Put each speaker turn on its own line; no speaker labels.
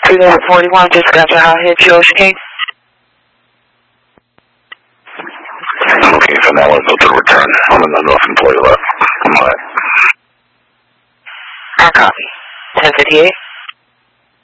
41, just got your hot head, Ocean King.
Okay, so now we'll go to the return. I'm in the North employee left. I'm alright.
I copy. 1058.